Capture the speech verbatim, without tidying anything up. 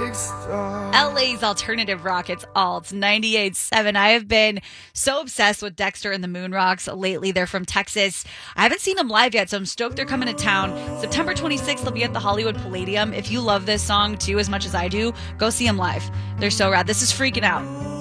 L A's alternative rock, it's alt ninety-eight point seven. I have been so obsessed with Dexter and the Moon Rocks lately. They're from Texas. I haven't seen them live yet, so I'm stoked they're coming to town. September twenty-sixth, they'll be at the Hollywood Palladium. If you love this song too as much as I do, go see them live. They're so rad. This is Freaking Out.